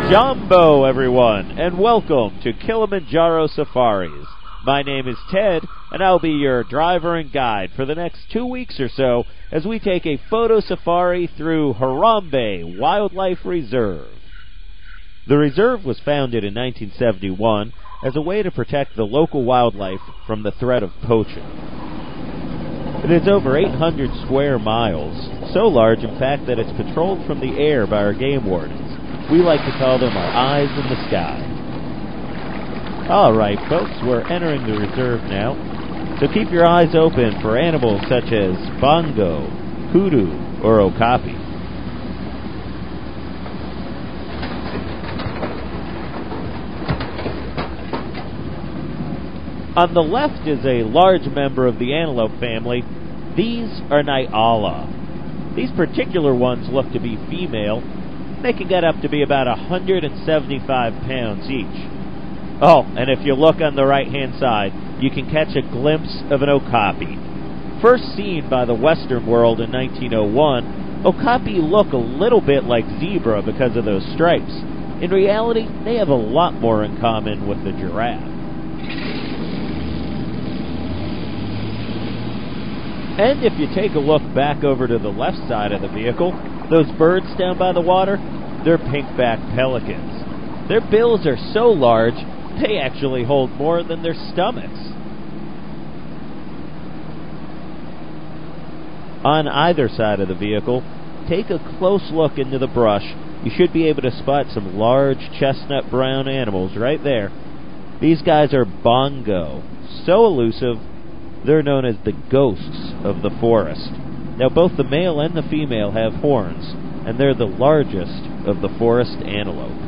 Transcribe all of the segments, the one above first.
Jambo, everyone, and welcome to Kilimanjaro Safaris. My name is Ted, and I'll be your driver and guide for the next 2 weeks or so as we take a photo safari through Harambe Wildlife Reserve. The reserve was founded in 1971 as a way to protect the local wildlife from the threat of poaching. It is over 800 square miles, so large in fact that it's patrolled from the air by our game wardens. We like to call them our eyes in the sky. Alright folks, we're entering the reserve now, so keep your eyes open for animals such as bongo, kudu, or okapi. On the left is a large member of the antelope family. These are Nyala. These particular ones look to be female. They can get up to be about 175 pounds each. Oh, and if you look on the right-hand side, you can catch a glimpse of an okapi. First seen by the Western world in 1901, okapi look a little bit like zebra because of those stripes. In reality, they have a lot more in common with the giraffe. And if you take a look back over to the left side of the vehicle, those birds down by the water, they're pink-backed pelicans. Their bills are so large, they actually hold more than their stomachs. On either side of the vehicle, take a close look into the brush. You should be able to spot some large chestnut brown animals right there. These guys are bongo. So elusive, they're known as the ghosts of the forest. Now, both the male and the female have horns, and they're the largest of the forest antelope.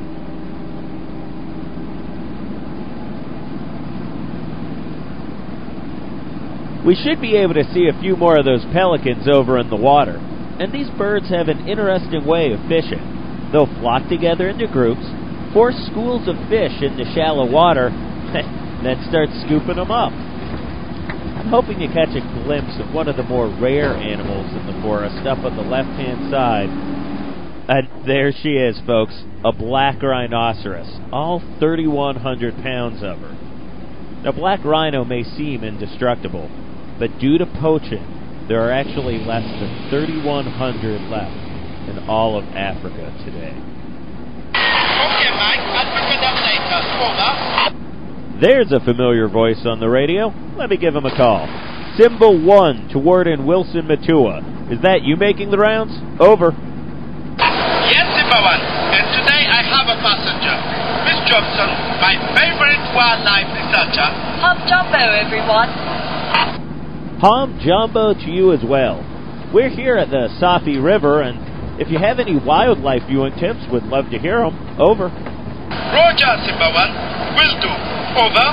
We should be able to see a few more of those pelicans over in the water. And these birds have an interesting way of fishing. They'll flock together into groups, force schools of fish into shallow water, then start scooping them up. I'm hoping to catch a glimpse of one of the more rare animals in the forest up on the left-hand side. And there she is, folks, a black rhinoceros, all 3,100 pounds of her. Now, black rhino may seem indestructible, but due to poaching, there are actually less than 3,100 left in all of Africa today. Okay, Mike, I'll pick it up later. Over. There's a familiar voice on the radio. Let me give him a call. Symbol 1 to Warden Wilson Matua. Is that you making the rounds? Over. Yes, Symbol 1. And today I have a passenger. Miss Johnson, my favorite wildlife researcher. Hum Jumbo, everyone. Hum Jumbo to you as well. We're here at the Safi River, and if you have any wildlife viewing tips, we'd love to hear them. Over. Roger, Symbol 1. Will do. Over.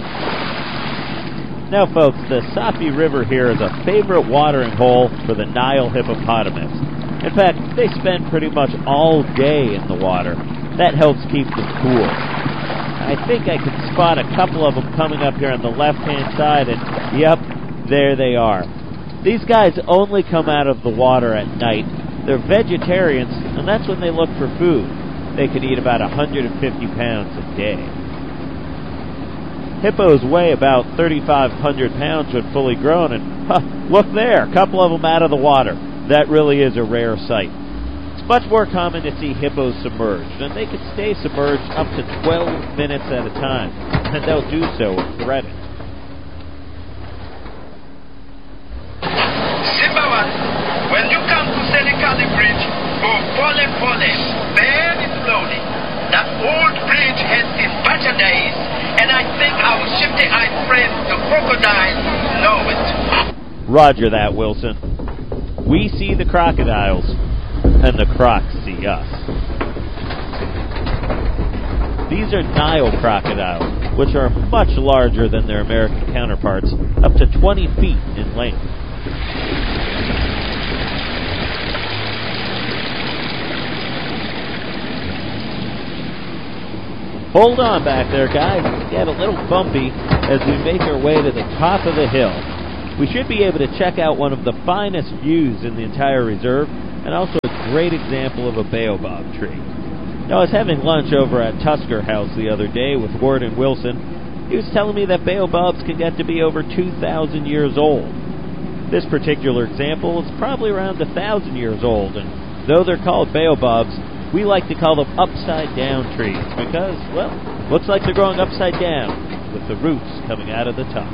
Now, folks, the Safi River here is a favorite watering hole for the Nile hippopotamus. In fact, they spend pretty much all day in the water. That helps keep them cool. I think I can spot a couple of them coming up here on the left-hand side, and yep, there they are. These guys only come out of the water at night. They're vegetarians, and that's when they look for food. They can eat about 150 pounds a day. Hippos weigh about 3,500 pounds when fully grown, and look there, a couple of them out of the water. That really is a rare sight. It's much more common to see hippos submerged, and they can stay submerged up to 12 minutes at a time, and they'll do so if threatened. Symbol 1, when you come to Selikali Bridge, go pole, very slowly. That old bridge has seen better days, and I think our shifty-eyed friends, the crocodiles, know it. Roger that, Wilson. We see the crocodiles, and the crocs see us. These are Nile crocodiles, which are much larger than their American counterparts, up to 20 feet in length. Hold on back there, guys. It's get a little bumpy as we make our way to the top of the hill. We should be able to check out one of the finest views in the entire reserve, and also a great example of a baobab tree. Now, I was having lunch over at Tusker House the other day with Warden Wilson. He was telling me that baobabs can get to be over 2,000 years old. This particular example is probably around 1,000 years old, and though they're called baobabs, we like to call them upside-down trees because, well, looks like they're growing upside down with the roots coming out of the top.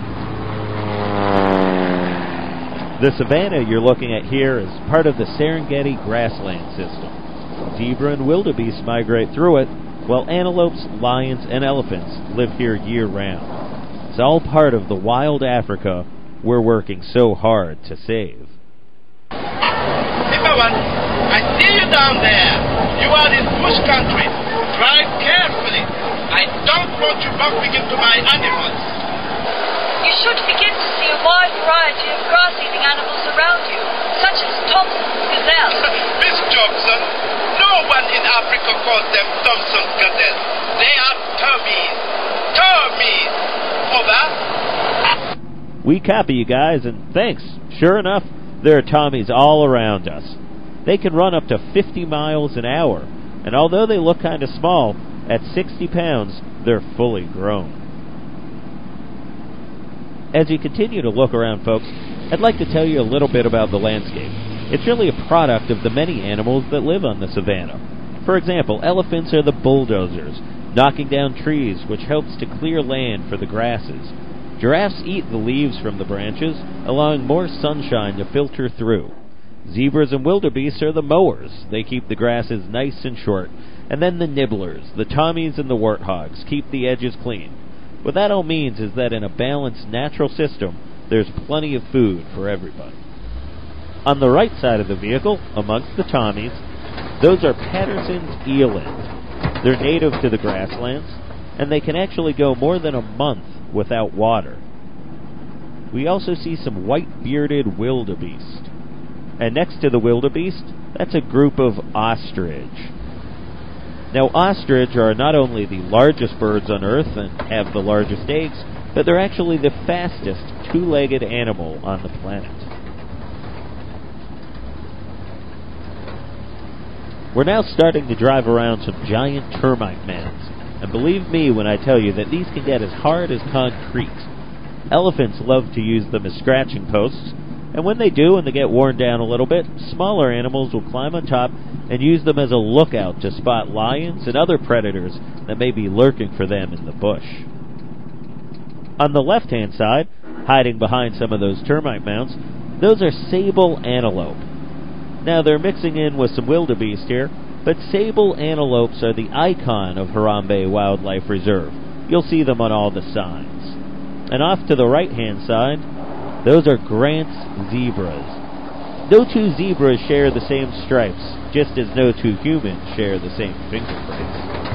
The savanna you're looking at here is part of the Serengeti grassland system. Zebra and wildebeest migrate through it, while antelopes, lions, and elephants live here year-round. It's all part of the wild Africa we're working so hard to save. Everyone, I see you down there. You are in bush country. Drive carefully. I don't want you bumping into my animals. You should begin to see a wide variety of grass-eating animals around you, such as Thompson's gazelle. Miss Johnson, no one in Africa calls them Thompson's gazelle. They are termites. Termites. Over. We copy, you guys, and thanks. Sure enough, there are Tommies all around us. They can run up to 50 miles an hour, and although they look kind of small, at 60 pounds, they're fully grown. As you continue to look around, folks, I'd like to tell you a little bit about the landscape. It's really a product of the many animals that live on the savanna. For example, elephants are the bulldozers, knocking down trees, which helps to clear land for the grasses. Giraffes eat the leaves from the branches, allowing more sunshine to filter through. Zebras and wildebeest are the mowers. They keep the grasses nice and short. And then the nibblers, the Tommies and the warthogs, keep the edges clean. What that all means is that in a balanced natural system, there's plenty of food for everybody. On the right side of the vehicle, amongst the Tommies, those are Patterson's eland. They're native to the grasslands, and they can actually go more than a month without water. We also see some white-bearded wildebeest. And next to the wildebeest, that's a group of ostrich. Now, ostrich are not only the largest birds on Earth and have the largest eggs, but they're actually the fastest two-legged animal on the planet. We're now starting to drive around some giant termite mounds, and believe me when I tell you that these can get as hard as concrete. Elephants love to use them as scratching posts, and when they do and they get worn down a little bit, smaller animals will climb on top and use them as a lookout to spot lions and other predators that may be lurking for them in the bush. On the left-hand side, hiding behind some of those termite mounds, those are sable antelope. Now, they're mixing in with some wildebeest here, but sable antelopes are the icon of Harambe Wildlife Reserve. You'll see them on all the signs. And off to the right-hand side, those are Grant's zebras. No two zebras share the same stripes, just as no two humans share the same fingerprints.